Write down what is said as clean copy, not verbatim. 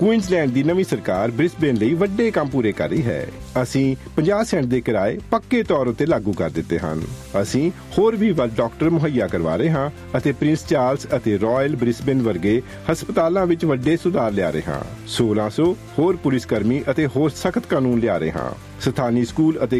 Queensland ਦੀ ਨਵੀਂ ਸਰਕਾਰ Brisbane ਲਈ ਵੱਡੇ ਕੰਮ ਪੂਰੇ ਕਰ ਰਹੀ ਹੈ। ਅਸੀਂ 50 ਸੈਂਟ ਦੇ ਕਿਰਾਏ ਪੱਕੇ ਤੌਰ ਉੱਤੇ ਲਾਗੂ ਕਰ ਦਿੱਤੇ ਹਨ। ਅਸੀਂ ਹੋਰ ਵੀ ਵੱਧ ਡਾਕਟਰ ਮੁਹੱਈਆ ਕਰਵਾ ਰਹੇ ਹਾਂ ਅਤੇ ਪ੍ਰਿੰਸ ਚਾਰਲਸ ਅਤੇ ਰਾਇਲ ਬ੍ਰਿਸਬੇਨ ਵਰਗੇ ਹਸਪਤਾਲਾਂ ਵਿੱਚ ਵੱਡੇ ਸੁਧਾਰ ਲਿਆ ਰਹੇ ਹਾਂ। 1600 ਹੋਰ ਪੁਲਿਸ ਕਰਮੀ ਅਤੇ ਹੋਰ ਸਖਤ ਕਾਨੂੰਨ ਲਿਆ ਰਹੇ ਹਾਂ। ਸਥਾਨੀ ਸਕੂਲ ਅਤੇ